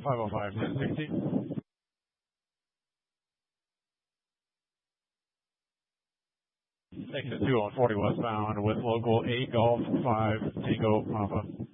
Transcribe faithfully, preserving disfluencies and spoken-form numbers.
five oh five, ten sixty. Exit two on forty westbound with local eight Golf five Tango Papa.